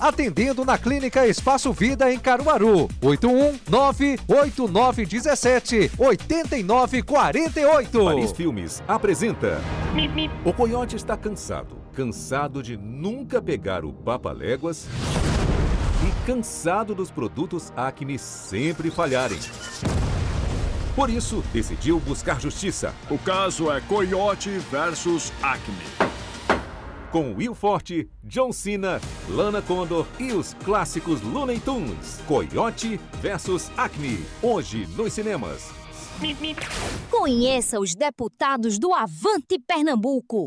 atendendo na Clínica Espaço Vida em Caruaru. 819-8948. Paris Filmes apresenta O Coiote está cansado de nunca pegar o Papaléguas e cansado dos produtos Acme sempre falharem. Por isso, decidiu buscar justiça. O caso é Coiote versus Acme. Com Will Forte, John Cena, Lana Condor e os clássicos Looney Tunes. Coiote versus Acme. Hoje nos cinemas. Conheça os deputados do Avante Pernambuco.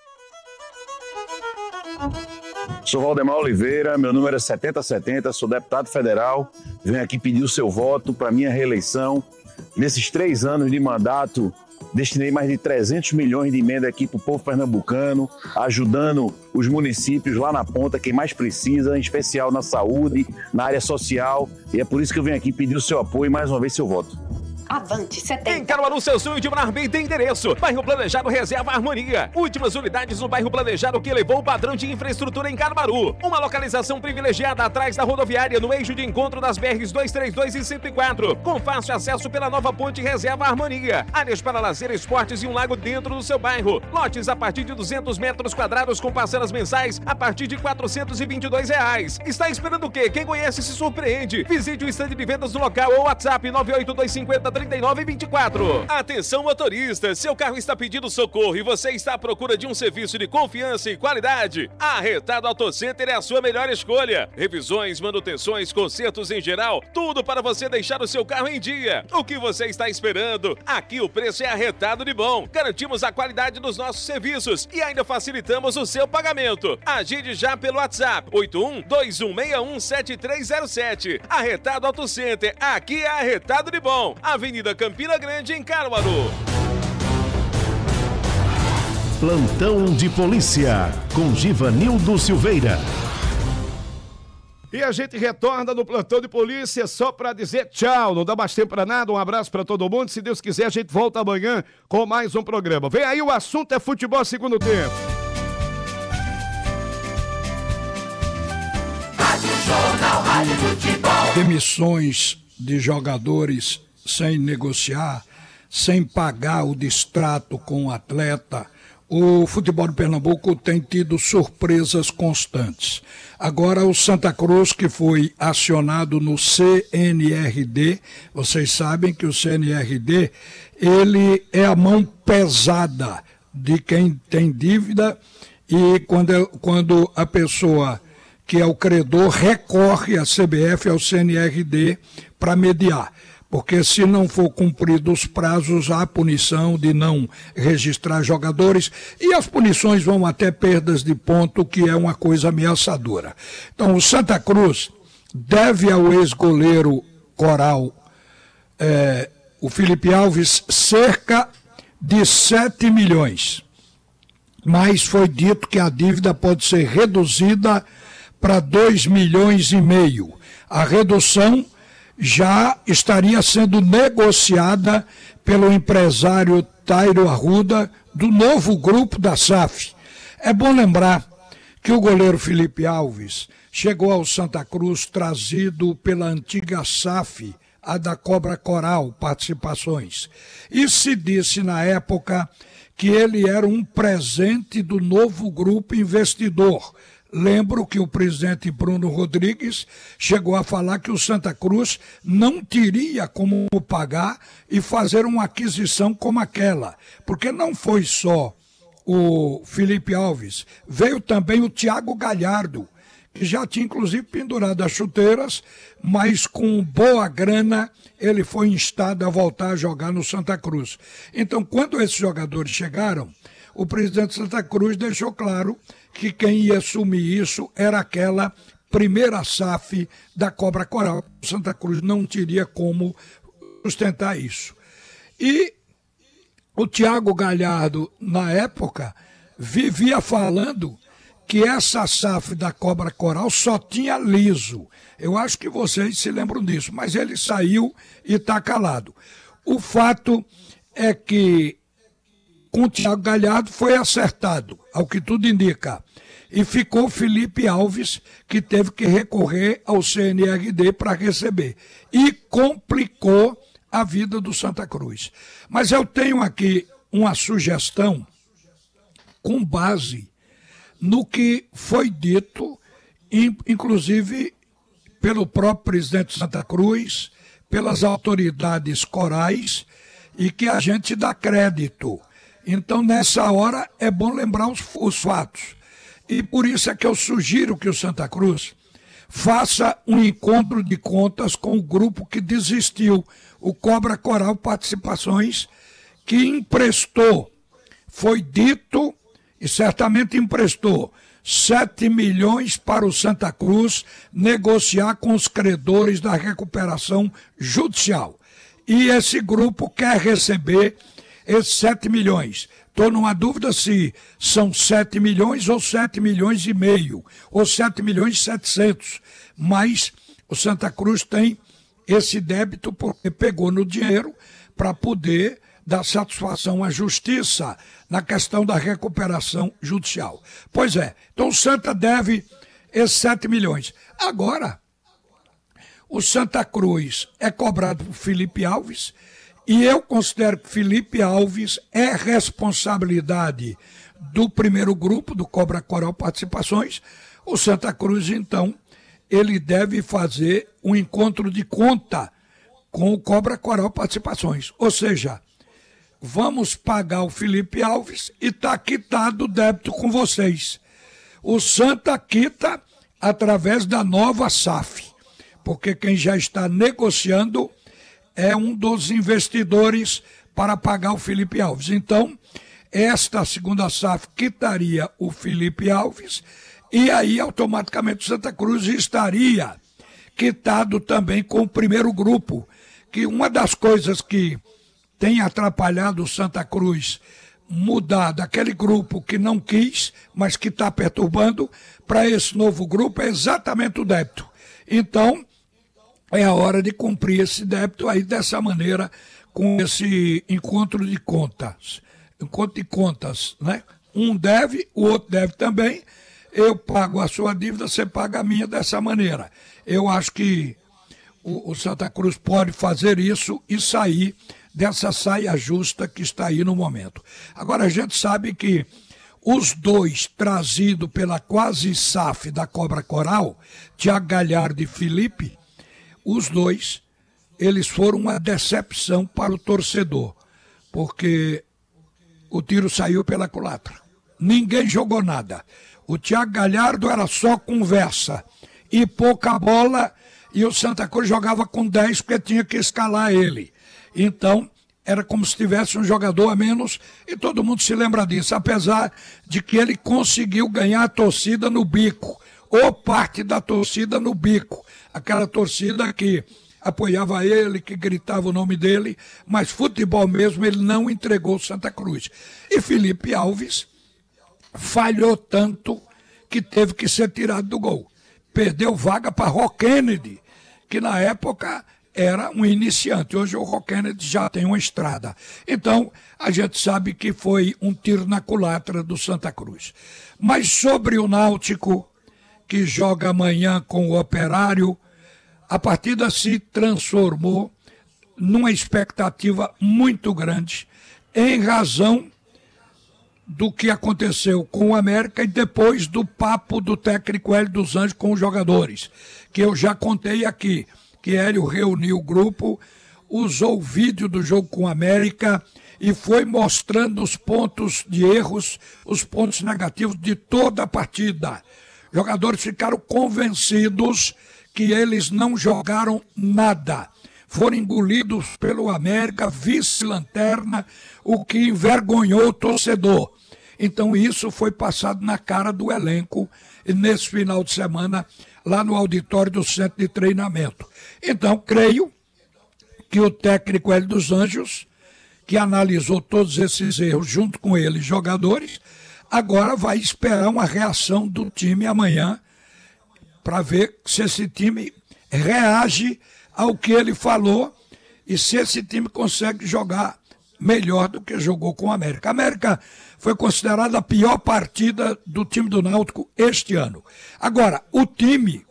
Sou Valdemar Oliveira, meu número é 7070, sou deputado federal. Venho aqui pedir o seu voto para minha reeleição. Nesses 3 anos de mandato, destinei mais de 300 milhões de emenda aqui para o povo pernambucano, ajudando os municípios lá na ponta, quem mais precisa, em especial na saúde, na área social. E é por isso que eu venho aqui pedir o seu apoio e mais uma vez seu voto. Avante 70. Em Caruaru, seu sonho de morar bem tem endereço. Bairro Planejado Reserva Harmonia. Últimas unidades no bairro Planejado que elevou o padrão de infraestrutura em Caruaru. Uma localização privilegiada atrás da rodoviária, no eixo de encontro das BRs 232 e 104. Com fácil acesso pela nova ponte Reserva Harmonia. Áreas para lazer, esportes e um lago dentro do seu bairro. Lotes a partir de 200 metros quadrados com parcelas mensais a partir de R$ 422. Está esperando o quê? Quem conhece se surpreende. Visite o estande de vendas do local ou WhatsApp 98250 3924. Atenção, motorista, seu carro está pedindo socorro e você está à procura de um serviço de confiança e qualidade? A Retado Auto Center é a sua melhor escolha. Revisões, manutenções, consertos em geral, tudo para você deixar o seu carro em dia. O que você está esperando? Aqui o preço é arretado de bom. Garantimos a qualidade dos nossos serviços e ainda facilitamos o seu pagamento. Agende já pelo WhatsApp 81-2161-7307. Arretado Auto Center, aqui é arretado de bom. Avenida Campina Grande, em Caruaru. Plantão de Polícia, com Givanildo Silveira. E a gente retorna no Plantão de Polícia só para dizer tchau, não dá mais tempo para nada, um abraço para todo mundo, se Deus quiser a gente volta amanhã com mais um programa. Vem aí, o assunto é futebol segundo tempo. Rádio Jornal, Rádio Futebol. Demissões de jogadores sem negociar, sem pagar o distrato com o atleta. O futebol de Pernambuco tem tido surpresas constantes. Agora o Santa Cruz, que foi acionado no CNRD, vocês sabem que o CNRD, ele é a mão pesada de quem tem dívida e quando a pessoa que é o credor recorre à CBF, ao CNRD, para mediar. Porque se não for cumprido os prazos, há punição de não registrar jogadores e as punições vão até perdas de ponto, que é uma coisa ameaçadora. Então o Santa Cruz deve ao ex-goleiro Coral, o Felipe Alves, cerca de 7 milhões. Mas foi dito que a dívida pode ser reduzida para 2,5 milhões. A redução já estaria sendo negociada pelo empresário Tairo Arruda, do novo grupo da SAF. É bom lembrar que o goleiro Felipe Alves chegou ao Santa Cruz trazido pela antiga SAF, a da Cobra Coral Participações. E se disse na época que ele era um presente do novo grupo investidor. Lembro que o presidente Bruno Rodrigues chegou a falar que o Santa Cruz não teria como pagar e fazer uma aquisição como aquela, porque não foi só o Felipe Alves, veio também o Thiago Galhardo, que já tinha inclusive pendurado as chuteiras, mas com boa grana ele foi instado a voltar a jogar no Santa Cruz. Então, quando esses jogadores chegaram, o presidente Santa Cruz deixou claro que quem ia assumir isso era aquela primeira SAF da Cobra Coral. Santa Cruz não teria como sustentar isso. E o Thiago Galhardo, na época, vivia falando que essa SAF da Cobra Coral só tinha liso. Eu acho que vocês se lembram disso, mas ele saiu e está calado. O fato é que com o Thiago Galhardo foi acertado, ao que tudo indica, e ficou Felipe Alves, que teve que recorrer ao CNRD para receber. E complicou a vida do Santa Cruz. Mas eu tenho aqui uma sugestão com base no que foi dito, inclusive pelo próprio presidente de Santa Cruz, pelas autoridades corais, e que a gente dá crédito. Então, nessa hora, é bom lembrar os fatos. E por isso é que eu sugiro que o Santa Cruz faça um encontro de contas com o grupo que desistiu, o Cobra Coral Participações, que emprestou, foi dito e certamente emprestou 7 milhões para o Santa Cruz negociar com os credores da recuperação judicial. E esse grupo quer receber esses 7 milhões. Estou numa dúvida se são 7 milhões ou 7 milhões e meio, ou 7 milhões e 700. Mas o Santa Cruz tem esse débito porque pegou no dinheiro para poder dar satisfação à justiça na questão da recuperação judicial. Pois é, então o Santa deve esses 7 milhões. Agora, o Santa Cruz é cobrado por Felipe Alves, e eu considero que Felipe Alves é responsabilidade do primeiro grupo, do Cobra Coral Participações. O Santa Cruz, então, ele deve fazer um encontro de conta com o Cobra Coral Participações. Ou seja, vamos pagar o Felipe Alves e está quitado o débito com vocês. O Santa quita através da nova SAF, porque quem já está negociando é um dos investidores para pagar o Felipe Alves. Então, esta segunda SAF quitaria o Felipe Alves e aí automaticamente o Santa Cruz estaria quitado também com o primeiro grupo, que uma das coisas que tem atrapalhado o Santa Cruz mudar daquele grupo que não quis, mas que está perturbando, para esse novo grupo é exatamente o débito. Então, é a hora de cumprir esse débito aí dessa maneira, com esse encontro de contas. Encontro de contas, né? Um deve, o outro deve também. Eu pago a sua dívida, você paga a minha dessa maneira. Eu acho que o Santa Cruz pode fazer isso e sair dessa saia justa que está aí no momento. Agora, a gente sabe que os dois trazidos pela quase SAF da Cobra Coral, Thiago Galhardo e Felipe, os dois, eles foram uma decepção para o torcedor, porque o tiro saiu pela culatra. Ninguém jogou nada. O Thiago Galhardo era só conversa e pouca bola, e o Santa Cruz jogava com 10 porque tinha que escalar ele. Então, era como se tivesse um jogador a menos, e todo mundo se lembra disso, apesar de que ele conseguiu ganhar a torcida no bico, ou parte da torcida no bico. Aquela torcida que apoiava ele, que gritava o nome dele, mas futebol mesmo ele não entregou o Santa Cruz. E Felipe Alves falhou tanto que teve que ser tirado do gol. Perdeu vaga para Rock Kennedy, que na época era um iniciante. Hoje o Rock Kennedy já tem uma estrada. Então, a gente sabe que foi um tiro na culatra do Santa Cruz. Mas sobre o Náutico, que joga amanhã com o Operário, a partida se transformou numa expectativa muito grande em razão do que aconteceu com o América e depois do papo do técnico Hélio dos Anjos com os jogadores, que eu já contei aqui, que Hélio reuniu o grupo, usou o vídeo do jogo com o América e foi mostrando os pontos de erros, os pontos negativos de toda a partida. Jogadores ficaram convencidos que eles não jogaram nada. Foram engolidos pelo América, vice-lanterna, o que envergonhou o torcedor. Então isso foi passado na cara do elenco nesse final de semana, lá no auditório do Centro de Treinamento. Então, creio que o técnico Hélio dos Anjos, que analisou todos esses erros junto com eles, jogadores, agora vai esperar uma reação do time amanhã para ver se esse time reage ao que ele falou e se esse time consegue jogar melhor do que jogou com o América. A América foi considerada a pior partida do time do Náutico este ano. Agora, o time